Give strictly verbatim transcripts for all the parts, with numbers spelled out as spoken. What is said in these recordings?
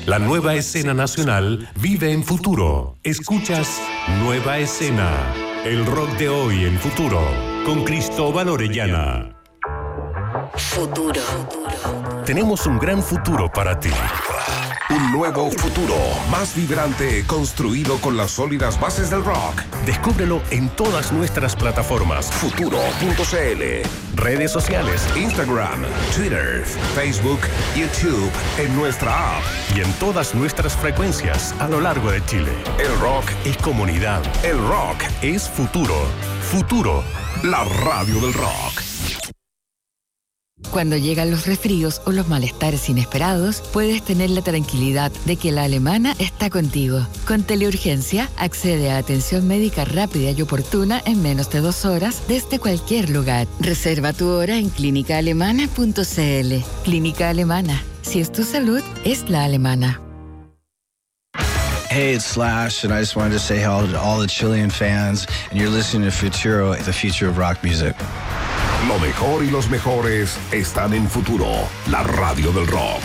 La nueva escena nacional vive en Futuro. Escuchas Nueva Escena, el rock de hoy en Futuro, con Cristóbal Orellana. Futuro. Tenemos un gran futuro para ti. Un nuevo futuro, más vibrante, construido con las sólidas bases del rock. Descúbrelo en todas nuestras plataformas. Futuro punto c l, Redes sociales, Instagram, Twitter, Facebook, YouTube, en nuestra app y en todas nuestras frecuencias a lo largo de Chile. El rock Es comunidad. El rock Es futuro. Futuro. La radio del rock. Cuando llegan los resfríos o los malestares inesperados, puedes tener la tranquilidad de que la Alemana está contigo. Con Teleurgencia, accede a atención médica rápida y oportuna en menos de dos horas desde cualquier lugar. Reserva tu hora en clínica alemana punto c l. Clínica Alemana. Si es tu salud, es la alemana. Hey, it's Slash, and I just wanted to say hello to all the Chilean fans, and you're listening to Futuro, the future of rock music. Lo mejor y los mejores están en Futuro, la radio del rock.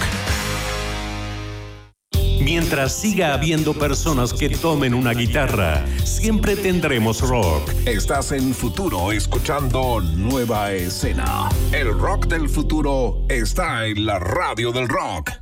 Mientras siga habiendo personas que tomen una guitarra, siempre tendremos rock. Estás en Futuro escuchando Nueva Escena. El rock del futuro está en la radio del rock.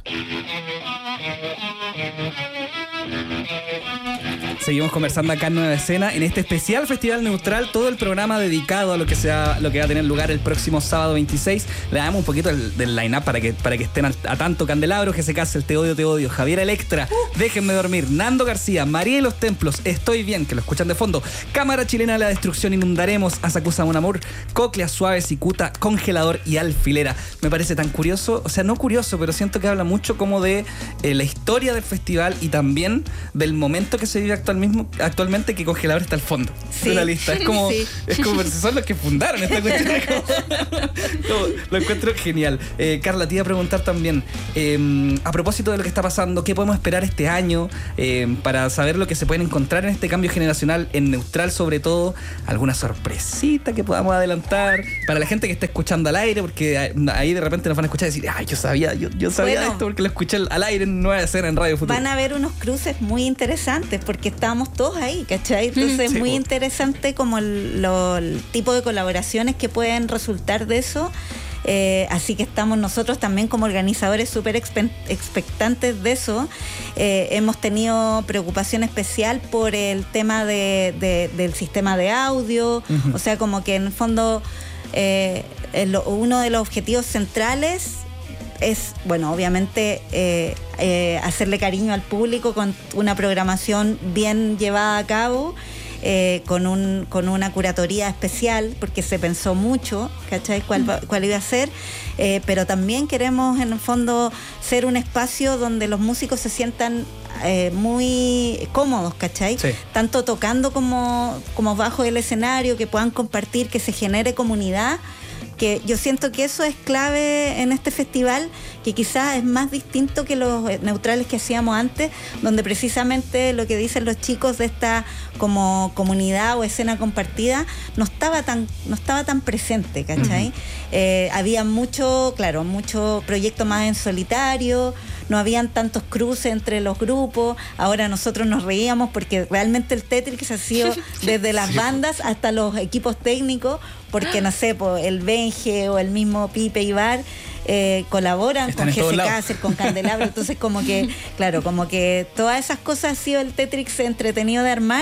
Seguimos conversando acá en Nueva Escena, en este especial Festival Neutral, todo el programa dedicado a lo que sea, lo que va a tener lugar el próximo sábado veintiséis. Le damos un poquito del, del line-up para que, para que estén a, a tanto. Candelabro, que se case, el Te Odio, Te Odio, Javier Electra, uh. Déjenme Dormir, Nando García, María y los Templos, Estoy Bien, que lo escuchan de fondo, Cámara Chilena de la Destrucción, Inundaremos, Asakusa Un Amor, Cócleas Suaves, Cicuta, Congelador y Alfilera. Me parece tan curioso, o sea, no curioso, pero siento que habla mucho como de eh, la historia del festival y también del momento que se vive actual mismo, actualmente, que Congelador está al fondo sí. de la lista. Es como, sí. es como son los que fundaron esta cuestión. Como, como, lo encuentro genial. Eh, Carla, te iba a preguntar también, eh, a propósito de lo que está pasando, ¿qué podemos esperar este año eh, para saber lo que se pueden encontrar en este cambio generacional, en Neutral sobre todo? ¿Alguna sorpresita que podamos adelantar para la gente que está escuchando al aire? Porque ahí de repente nos van a escuchar y decir, ay, yo sabía, yo, yo sabía bueno, esto porque lo escuché al aire en Nueva Escena en Radio Futuro. Van a haber unos cruces muy interesantes porque estábamos todos ahí, ¿cachai? Entonces es sí, muy pues. interesante como el, lo, el tipo de colaboraciones que pueden resultar de eso. Eh, así que estamos nosotros también como organizadores súper expe- expectantes de eso. Eh, hemos tenido preocupación especial por el tema de, de, del sistema de audio, uh-huh. o sea, como que en el fondo eh, el, uno de los objetivos centrales es, bueno, obviamente eh, eh, hacerle cariño al público con una programación bien llevada a cabo, eh, con un con una curatoría especial, porque se pensó mucho, ¿cachai? ¿Cuál, cuál iba a ser? Eh, pero también queremos, en el fondo, ser un espacio donde los músicos se sientan eh, muy cómodos, ¿cachai? Sí. Tanto tocando como, como bajo el escenario, que puedan compartir, que se genere comunidad. Que yo siento que eso es clave en este festival, que quizás es más distinto que los neutrales que hacíamos antes, donde precisamente lo que dicen los chicos de esta como comunidad o escena compartida no estaba tan, no estaba tan presente, ¿cachai? Uh-huh. Eh, había mucho, claro, mucho proyecto más en solitario, no habían tantos cruces entre los grupos. Ahora nosotros nos reíamos porque realmente el Tetris ha sido desde las bandas hasta los equipos técnicos, porque no sé, pues, el Benje o el mismo Pipe Ibar eh, colaboran Están con G C Cácer, con Candelabro, entonces como que, claro, como que todas esas cosas ha sido el Tetris entretenido de armar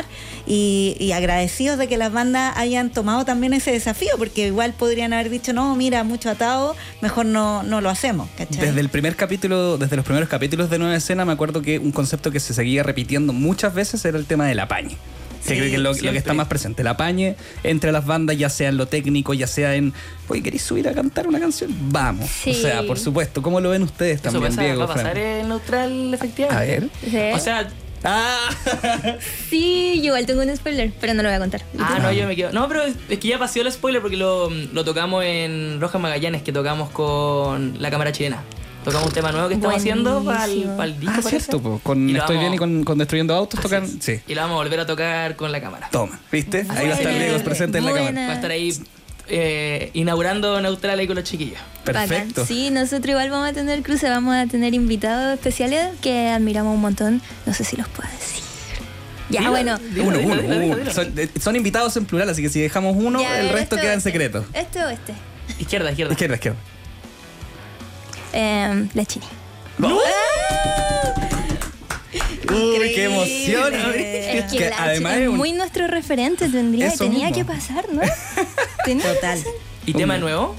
y, y agradecidos de que las bandas hayan tomado también ese desafío, porque igual podrían haber dicho, no, mira, mucho atado, mejor no, no lo hacemos, ¿cachai? Desde el primer capítulo, desde los primeros capítulos de Nueva Escena, me acuerdo que un concepto que se seguía repitiendo muchas veces era el tema del apañe. Que sí, creo que es lo, lo que está más presente, el apañe entre las bandas, ya sea en lo técnico, ya sea en, oye, ¿queréis subir a cantar una canción? Vamos. Sí. O sea, por supuesto, ¿cómo lo ven ustedes también, Eso pasa, Diego? Va a pasar en Neutral, efectivamente. A ver. ¿Sí? O sea... Ah. Sí, yo igual tengo un spoiler, pero no lo voy a contar. Ah, no, yo me quedo. No, pero es que ya pasó el spoiler porque lo, lo tocamos en Rojas Magallanes, que tocamos con la Cámara Chilena. Tocamos un tema nuevo que estamos Buenísimo. haciendo para el, para el disco. Ah, parece. Cierto, pues. Con Estoy vamos, Bien y con, con Destruyendo Autos tocan. Es. Sí. Y la vamos a volver a tocar con la cámara. Toma, ¿viste? Así ahí va a estar Diego presente en la cámara. Va a estar ahí eh, inaugurando Neutral ahí con los chiquillos. Perfecto. Bacán. Sí, nosotros igual vamos a tener cruce, vamos a tener invitados especiales que admiramos un montón. No sé si los puedo decir. Ya, Dilo, bueno. dilo, Uno, dilo, uno, dilo, uno. dilo, dilo. Son, eh, son invitados en plural, así que si dejamos uno, Ya, el a ver, resto este queda o en este. secreto. ¿Este o este? Izquierda, izquierda. Izquierda, izquierda. Eh, la Chini. ¡No! Uy, qué emoción. Es que, Que la además Chini es es un- muy nuestro referente, tendría, Eso tenía mismo. que pasar, ¿no? Tenía que Total. pasar. ¿Y tema nuevo?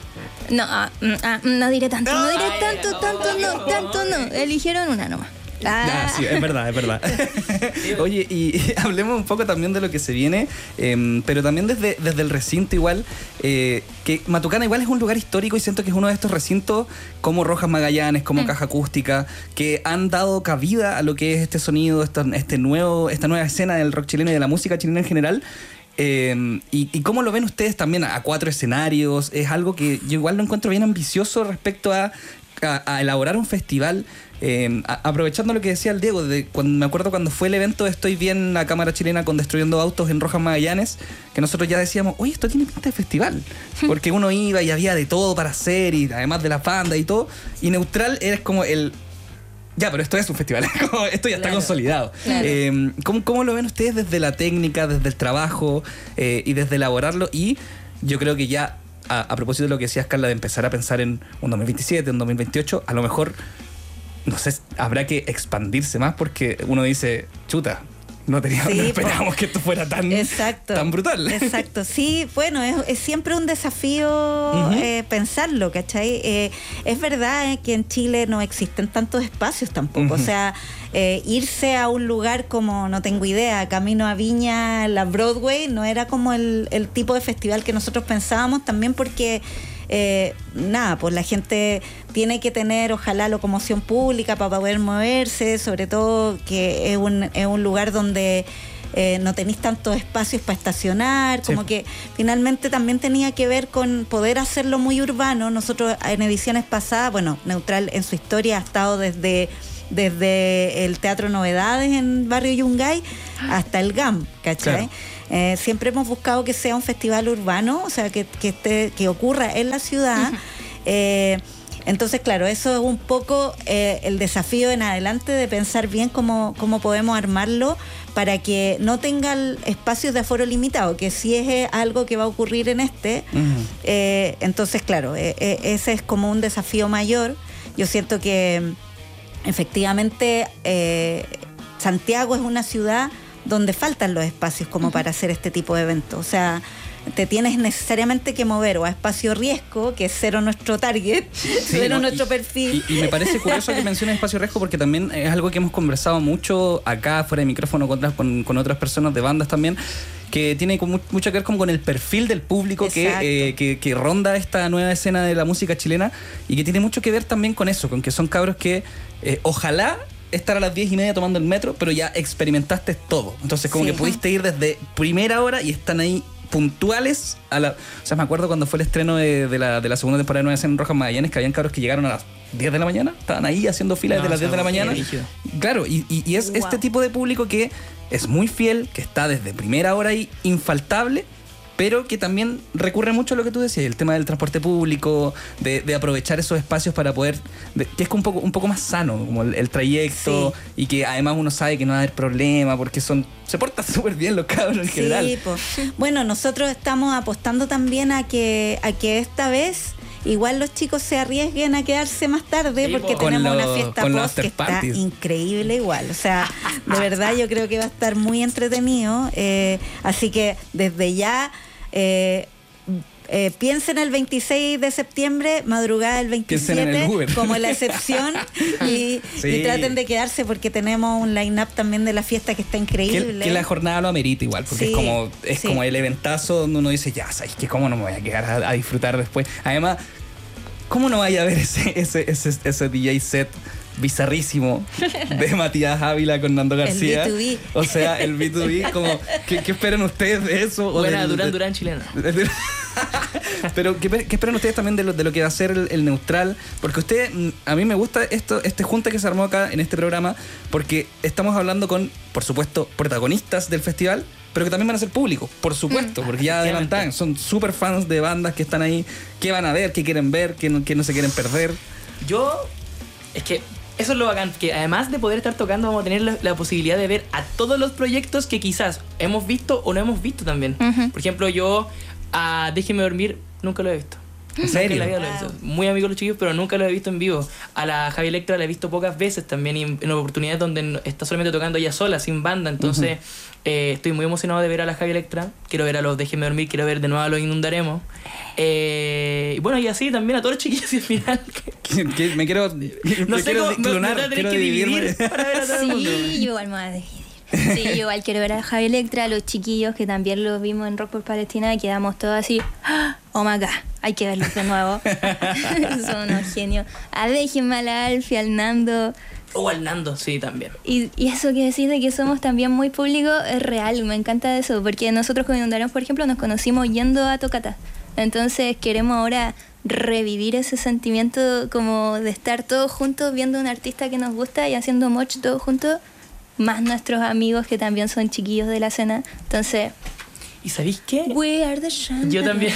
No, ah, mm, ah, no diré tanto, no diré Ay, tanto, ay, tanto, ay, no, ay, tanto ay. no. Eligieron una nomás. Ah, sí, es verdad, es verdad. Oye, y, y hablemos un poco también de lo que se viene, eh, pero también desde, desde el recinto igual, eh, que Matucana igual es un lugar histórico y siento que es uno de estos recintos como Rojas Magallanes, como Mm. Caja Acústica, que han dado cabida a lo que es este sonido, esta, este nuevo, esta nueva escena del rock chileno y de la música chilena en general. Eh, y, y cómo lo ven ustedes también a cuatro escenarios, es algo que yo igual lo encuentro bien ambicioso respecto a, a, a elaborar un festival. Eh, a- aprovechando lo que decía el Diego, de cuando, me acuerdo cuando fue el evento de Estoy Bien, la cámara chilena con Destruyendo Autos en Rojas Magallanes, que nosotros ya decíamos, oye, esto tiene pinta de festival, porque uno iba y había de todo para hacer, y además de la banda y todo, y Neutral era como el... Ya, pero esto es un festival, como esto ya está Claro. consolidado. Claro. Eh, ¿cómo, ¿Cómo lo ven ustedes desde la técnica, desde el trabajo eh, y desde elaborarlo? Y yo creo que ya, a, a propósito de lo que decías, Carla, de empezar a pensar en un dos mil veintisiete, un dos mil veintiocho, a lo mejor, no sé, habrá que expandirse más porque uno dice, chuta, no, teníamos, Sí, no po. esperábamos que esto fuera tan, Exacto. tan brutal. Exacto. Sí, bueno, es, es siempre un desafío Ujú. eh, pensarlo, ¿cachai? Eh, es verdad eh, que en Chile no existen tantos espacios tampoco. Ujú. O sea, eh, irse a un lugar como, no tengo idea, Camino a Viña, la Broadway, no era como el, el tipo de festival que nosotros pensábamos, también porque... Eh, nada, pues la gente tiene que tener ojalá locomoción pública para poder moverse, sobre todo que es un, es un lugar donde eh, no tenéis tantos espacios para estacionar, Sí. como que finalmente también tenía que ver con poder hacerlo muy urbano. Nosotros en ediciones pasadas, bueno, Neutral en su historia ha estado desde desde el Teatro Novedades en Barrio Yungay hasta el G A M, ¿cachai? Claro. Eh, siempre hemos buscado que sea un festival urbano, o sea, que, que, esté, que ocurra en la ciudad. Eh, entonces, claro, eso es un poco eh, el desafío en adelante de pensar bien cómo, cómo podemos armarlo para que no tenga espacios de aforo limitado, que sí es eh, algo que va a ocurrir en este. Ujú. Eh, entonces, claro, eh, eh, ese es como un desafío mayor. Yo siento que efectivamente eh, Santiago es una ciudad donde faltan los espacios como para hacer este tipo de eventos. O sea, te tienes necesariamente que mover o a espacio riesgo, que es cero nuestro target, Sí, cero no, nuestro y- perfil. Y, y me parece curioso que menciones Espacio Riesgo porque también es algo que hemos conversado mucho acá, fuera de micrófono, con otras, con, con otras personas de bandas también, que tiene como mucho que ver como con el perfil del público que, Exacto. eh, que, que ronda esta nueva escena de la música chilena y que tiene mucho que ver también con eso, con que son cabros que eh, ojalá estar a las diez y media tomando el metro, pero ya experimentaste todo. Entonces como Sí. que pudiste ir desde primera hora y están ahí puntuales a la... O sea, me acuerdo cuando fue el estreno de, de, la, de la segunda temporada de Nueva Escena en Rojas Magallanes, que habían cabros que llegaron a las diez de la mañana, estaban ahí haciendo fila desde No, las diez de la o sea, mañana. qué brígido. Claro, y, y- y es Wow. este tipo de público que es muy fiel, que está desde primera hora ahí, infaltable, pero que también recurre mucho a lo que tú decías, el tema del transporte público, de, de aprovechar esos espacios para poder, de- que es un poco, un poco más sano, como el, el trayecto, Sí. y que además uno sabe que no va a haber problema, porque son se portan súper bien los cabros en general. Sí, po. Bueno, nosotros estamos apostando también a que, a que esta vez igual los chicos se arriesguen a quedarse más tarde Sí, porque po. Con tenemos lo- una fiesta con los post que after está parties. increíble igual. O sea, de verdad yo creo que va a estar muy entretenido. Eh, así que desde ya... Eh, eh, piensen el veintiséis de septiembre, madrugada del Piensen en el veintisiete, Uber. como la excepción, y, Sí. y traten de quedarse porque tenemos un line-up también de la fiesta que está Que, increíble. que la jornada lo amerita igual, porque Sí, es como es sí. como el eventazo donde uno dice, ya, ¿sabes qué? ¿Cómo no me voy a quedar a, a disfrutar después? Además, ¿cómo no vaya a ver ese, ese, ese, ese D J set bizarrísimo de Matías Ávila con Nando García? B dos B. O sea, el B dos B, como, ¿qué, qué esperan ustedes de eso? O Buena del- Durán de- Durán chilena. de- Pero, ¿qué, ¿qué esperan ustedes también de lo, de lo que va a ser el, el Neutral? Porque usted, a mí me gusta esto, este junta que se armó acá en este programa, porque estamos hablando con, por supuesto, protagonistas del festival, pero que también van a ser públicos, por supuesto, mm. porque ya adelantan, son súper fans de bandas que están ahí, qué van a ver, qué quieren ver, qué no, qué no se quieren perder. Yo, es que eso es lo bacán, que además de poder estar tocando, vamos a tener la, la posibilidad de ver a todos los proyectos que quizás hemos visto o no hemos visto también. Uh-huh. Por ejemplo, yo a Déjeme Dormir nunca lo he visto. ¿En serio? Nunca en la vida lo he visto. Muy amigo de los chiquillos, pero nunca lo he visto en vivo. A la Javi Electra la he visto pocas veces también, y en, en oportunidades donde está solamente tocando ella sola, sin banda. Entonces, uh-huh. eh, estoy muy emocionado de ver a la Javi Electra. Quiero ver a los Déjeme Dormir, quiero ver de nuevo a los Inundaremos. Eh, y bueno, y así también a todos los chiquillos y al final. ¿Qué, qué, me quiero. No me sé quiero cómo. clonar, Me, me quiero que dividirme. dividir para ver a todo el mundo. Sí, yo igual me voy a dividir. Sí, yo igual quiero ver a Javi Electra, a los chiquillos que también los vimos en Rock por Palestina y quedamos todos así, oh my god, hay que verlos de nuevo. Son unos genios. A Déjenme, a la Alfie, al Nando. O oh, al Nando, sí, también. Y, y eso que decís de que somos también muy públicos es real, me encanta eso, porque nosotros con Inundaremos, por ejemplo, nos conocimos yendo a tocatas. Entonces queremos ahora revivir ese sentimiento como de estar todos juntos viendo a un artista que nos gusta y haciendo moch todos juntos, más nuestros amigos que también son chiquillos de la escena. Entonces, ¿y sabéis qué? We are the champions. Yo también.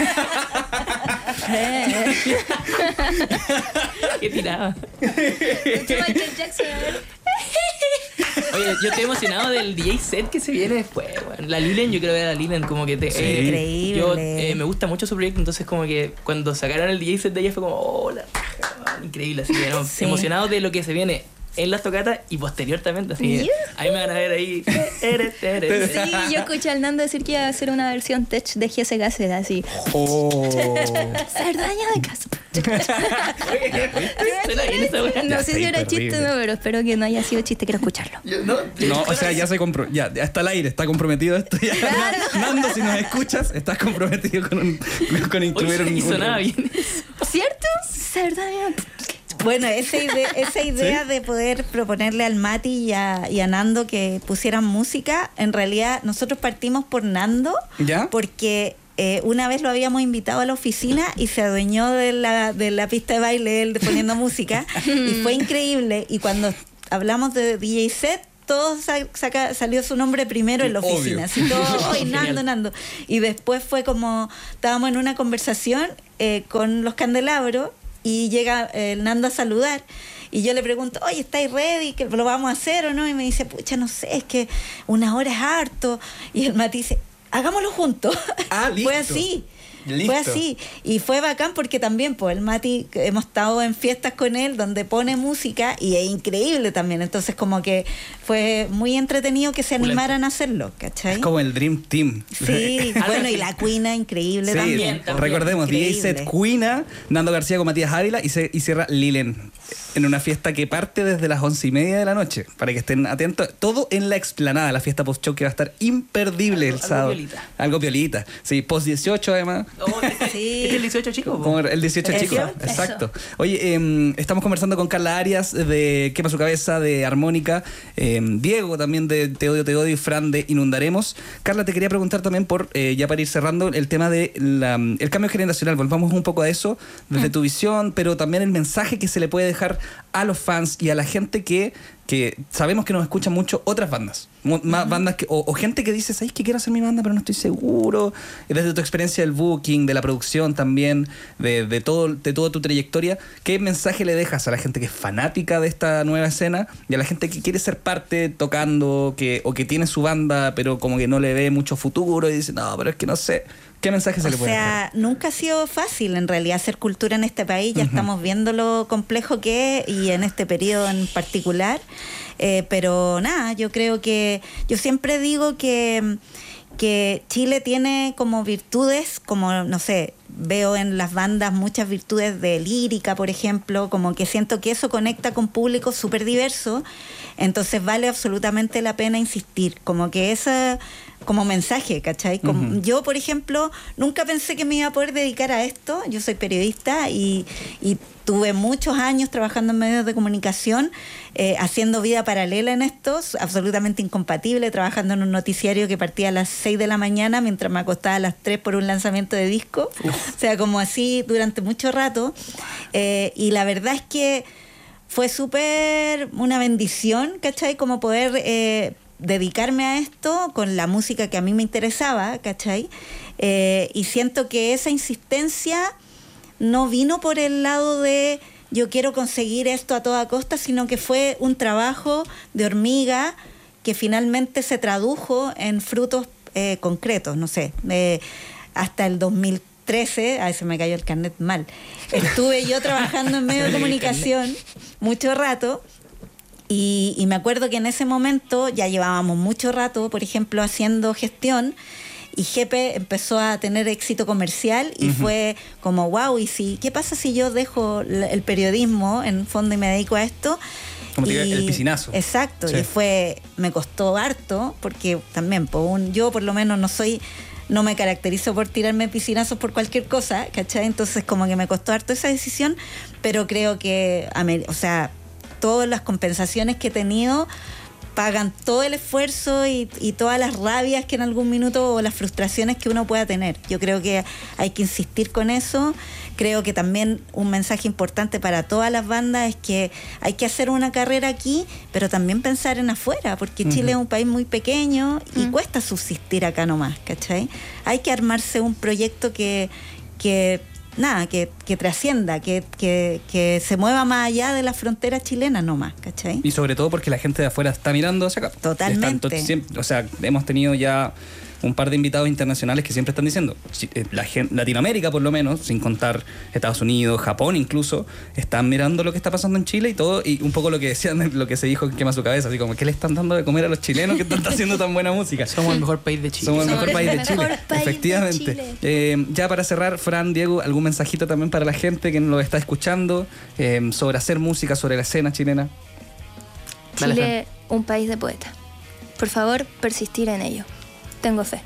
¿Qué tiraba? Michael Jackson. Oye, yo estoy emocionado del D J set que se viene después. Bueno, la Lilen, yo quiero ver a la Lilen como que te, sí, eh, increíble. Yo eh, me gusta mucho su proyecto, entonces como que cuando sacaron el D J set de ella fue como, oh, la raja, increíble, así que no, sí. Emocionado de lo que se viene en las tocatas y posteriormente, así que ahí me van a ver ahí. Eres, eres. Sí, yo escuché al Nando decir que iba a hacer una versión tech de G S Gasset, así. Oh. Cerdaña de casa. No sé si era chiste o no, pero espero que no haya sido chiste, quiero escucharlo. No, no, o sea, ya se compro, ya, ya está al aire, está comprometido esto ya. Claro. Nando, si nos escuchas, estás comprometido con, un, con incluir un... Y sonaba bien. ¿Cierto? Cerdaña. Bueno, esa idea, esa idea ¿sí? de poder proponerle al Mati y a, y a Nando que pusieran música, en realidad nosotros partimos por Nando, ¿ya? Porque eh, una vez lo habíamos invitado a la oficina y se adueñó de la, de la pista de baile él poniendo música y fue increíble. Y cuando hablamos de D J set, todo saca, salió su nombre primero en la oficina, así todo, hoy Nando, Nando. Y después fue como, estábamos en una conversación eh, con los candelabros y llega el Nando a saludar y yo le pregunto, oye, ¿estáis ready? ¿Que lo vamos a hacer o no? Y me dice, pucha, no sé, es que una hora es harto. Y el Mati dice, hagámoslo juntos. Ah, listo. Fue así. Listo. Fue así. Y fue bacán porque también, pues, el Mati, hemos estado en fiestas con él donde pone música y es increíble también. Entonces, como que fue muy entretenido que se animaran a hacerlo, ¿cachai? Es como el Dream Team. Sí, bueno, y la Cuina, increíble sí, también. también. Recordemos, D J set Cuina, Nando García con Matías Ávila y, se, y cierra Lilen en una fiesta que parte desde las once y media de la noche, para que estén atentos. Todo en la explanada, la fiesta post-show que va a estar imperdible algo, el sábado. Algo piolita. Algo piolita. Sí, post dieciocho además. Oh, sí. ¿Es el dieciocho chico? Como el dieciocho chico, exacto. Oye, eh, estamos conversando con Carla Arias de Quema su Cabeza, de Armónica, eh, Diego también de Te Odio, Te Odio y Fran de Inundaremos. Carla, te quería preguntar también por, eh, ya para ir cerrando, el tema de la, el cambio generacional. Volvamos un poco a eso, desde mm. tu visión, pero también el mensaje que se le puede dejar a los fans y a la gente que, que sabemos que nos escuchan mucho otras bandas. Más uh-huh. bandas que, o, o gente que dice, ¿sabes que quiero hacer mi banda pero no estoy seguro? Y desde tu experiencia del booking, de la producción también, de, de, todo, de toda tu trayectoria, ¿qué mensaje le dejas a la gente que es fanática de esta nueva escena y a la gente que quiere ser parte tocando que, o que tiene su banda pero como que no le ve mucho futuro y dice, no, pero es que no sé? ¿Qué mensaje se o le puede sea, dejar? Nunca ha sido fácil en realidad hacer cultura en este país, ya uh-huh. estamos viendo lo complejo que es y en este periodo en particular, eh, pero nada, yo creo que, yo siempre digo que, que Chile tiene como virtudes, como no sé, veo en las bandas muchas virtudes de lírica, por ejemplo, como que siento que eso conecta con público súper diverso, entonces vale absolutamente la pena insistir, como que esa... como mensaje, ¿cachai? Como, uh-huh. Yo, por ejemplo, nunca pensé que me iba a poder dedicar a esto. Yo soy periodista y, y tuve muchos años trabajando en medios de comunicación, eh, haciendo vida paralela en estos, absolutamente incompatible, trabajando en un noticiario que partía a las seis de la mañana mientras me acostaba a las tres por un lanzamiento de disco. Uf. O sea, como así durante mucho rato. Eh, y la verdad es que fue súper una bendición, ¿cachai? Como poder eh, dedicarme a esto con la música que a mí me interesaba, ¿cachai? Eh, y siento que esa insistencia no vino por el lado de yo quiero conseguir esto a toda costa, sino que fue un trabajo de hormiga que finalmente se tradujo en frutos eh, concretos, no sé, eh, hasta el dos mil trece, ay, se me cayó el carnet mal, estuve yo trabajando en medios de comunicación mucho rato y, y me acuerdo que en ese momento ya llevábamos mucho rato, por ejemplo, haciendo gestión. Y Jepe empezó a tener éxito comercial y uh-huh. fue como, wow, ¿y si, qué pasa si yo dejo el periodismo en fondo y me dedico a esto? Como y, el piscinazo. Exacto, sí. Y fue, me costó harto, porque también, por un, yo por lo menos no soy, no me caracterizo por tirarme piscinazos por cualquier cosa, ¿cachai? Entonces como que me costó harto esa decisión, pero creo que, o sea, todas las compensaciones que he tenido pagan todo el esfuerzo y, y todas las rabias que en algún minuto o las frustraciones que uno pueda tener. Yo creo que hay que insistir con eso. Creo que también un mensaje importante para todas las bandas es que hay que hacer una carrera aquí, pero también pensar en afuera, porque uh-huh. Chile es un país muy pequeño y uh-huh. cuesta subsistir acá nomás, ¿cachai? Hay que armarse un proyecto que... que nada, que, que trascienda, que, que, que se mueva más allá de las fronteras chilenas nomás, ¿cachai? Y sobre todo porque la gente de afuera está mirando hacia acá. Totalmente. Están, siempre, o sea, hemos tenido ya un par de invitados internacionales que siempre están diciendo, la gente, Latinoamérica por lo menos, sin contar Estados Unidos, Japón incluso, están mirando lo que está pasando en Chile y todo, y un poco lo que decían, lo que se dijo que quema su cabeza, así como, ¿qué le están dando de comer a los chilenos que están haciendo tan buena música? Somos el mejor país de Chile. Somos el Somos mejor país de Chile, país efectivamente. de Chile. Eh, ya para cerrar, Fran, Diego, ¿algún mensajito también para la gente que nos está escuchando eh, sobre hacer música, sobre la escena chilena? Chile, un país de poetas. Por favor, persistir en ello. Tengo fe.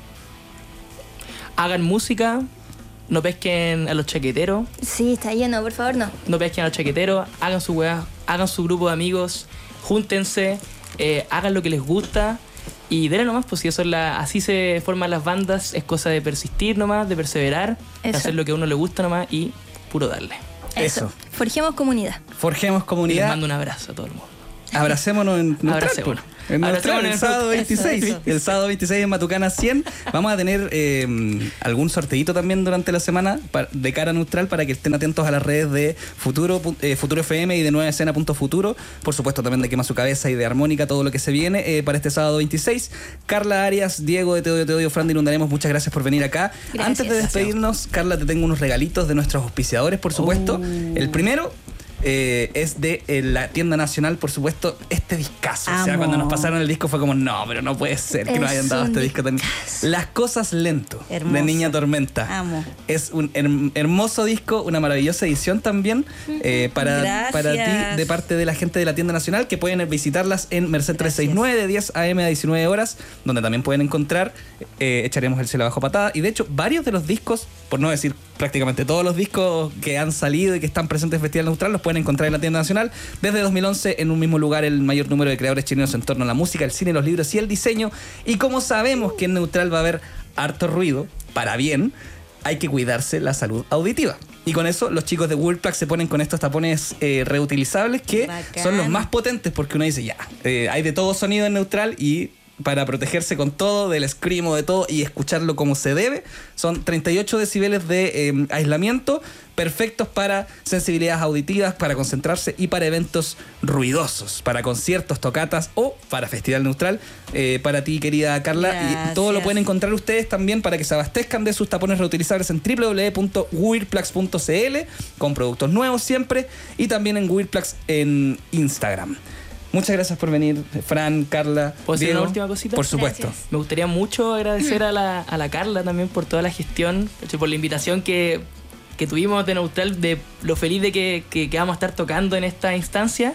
Hagan música, no pesquen a los chaqueteros. Sí, está lleno, por favor, no. No pesquen a los chaqueteros, hagan su weá, hagan su grupo de amigos, júntense, eh, hagan lo que les gusta y denle nomás, pues si eso es la, así se forman las bandas, es cosa de persistir nomás, de perseverar, eso. De hacer lo que a uno le gusta nomás y puro darle. Eso. Eso. Forjemos comunidad. Forjemos comunidad. Y les mando un abrazo a todo el mundo. Abracémonos en Neutral. Abracémonos. En Neutral, el sábado veintiséis. Eso, eso. El sábado veintiséis en Matucana cien. Vamos a tener eh, algún sorteito también durante la semana para, de cara a Neutral, para que estén atentos a las redes de Futuro, eh, Futuro F M y de nueva escena punto futuro. Por supuesto también de Quema su Cabeza y de Armónica, todo lo que se viene eh, para este sábado veintiséis. Carla Arias, Diego de Te Odio, Te Odio, Fran de Inundaremos, muchas gracias por venir acá. Gracias. Antes de despedirnos, Carla, te tengo unos regalitos de nuestros auspiciadores, por supuesto. Oh. El primero... Eh, es de eh, la tienda nacional, por supuesto, este discazo. Amo. O sea, cuando nos pasaron el disco fue como, no, pero no puede ser que es nos hayan dado este disco tan... Las Cosas Lento, hermoso. De Niña Tormenta. Amo. Es un her- hermoso disco, una maravillosa edición también eh, para, para ti, de parte de la gente de la tienda nacional, que pueden visitarlas en Merced trescientos sesenta y nueve de diez a eme a diecinueve horas, donde también pueden encontrar eh, Echaremos el cielo abajo patada. Y de hecho, varios de los discos, por no decir prácticamente todos los discos que han salido y que están presentes en Festival Neutral, los pueden encontrar en la tienda nacional. Desde dos mil once, en un mismo lugar, el mayor número de creadores chilenos en torno a la música, el cine, los libros y el diseño. Y como sabemos que en Neutral va a haber harto ruido, para bien, hay que cuidarse la salud auditiva. Y con eso los chicos de Wurlplug se ponen con estos tapones eh, reutilizables que Bacán. Son los más potentes, porque uno dice, ya, eh, hay de todo sonido en Neutral, y para protegerse con todo, del screamo, de todo, y escucharlo como se debe, son treinta y ocho decibeles de eh, aislamiento, perfectos para sensibilidades auditivas, para concentrarse y para eventos ruidosos, para conciertos, tocatas o para Festival Neutral. Eh, para ti, querida Carla, Gracias. Y todo lo pueden encontrar ustedes también para que se abastezcan de sus tapones reutilizables en doble u doble u doble u punto wurlplugs punto c l, con productos nuevos siempre, y también en Wurlplugs en Instagram. Muchas gracias por venir, Fran, Carla. ¿Puedo decir Diego? una última cosita? Por supuesto. Gracias. Me gustaría mucho agradecer a la, a la Carla también por toda la gestión, por la invitación que, que tuvimos de Neutral, de lo feliz de que, que, que vamos a estar tocando en esta instancia.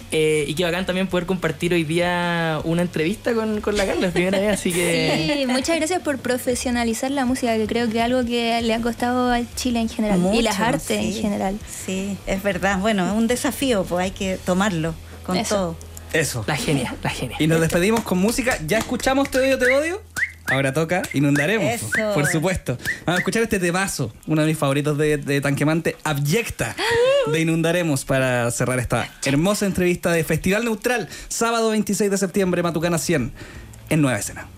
Eh, y qué bacán también poder compartir hoy día una entrevista con, con la Carla, es primera vez, así que... Sí, muchas gracias por profesionalizar la música, que creo que es algo que le ha costado a Chile en general, Mucho, y las artes sí, en general. Sí, es verdad. Bueno, es un desafío, pues hay que tomarlo con Eso. todo. Eso. La genia, la genia. Y nos despedimos con música. ¿Ya escuchamos Te odio, te odio? Ahora toca Inundaremos, Eso. por supuesto. Vamos a escuchar este temazo, uno de mis favoritos de, de Tanquemante, Abyecta, de Inundaremos, para cerrar esta hermosa entrevista de Festival Neutral, sábado veintiséis de septiembre, Matucana cien, en Nueva Escena.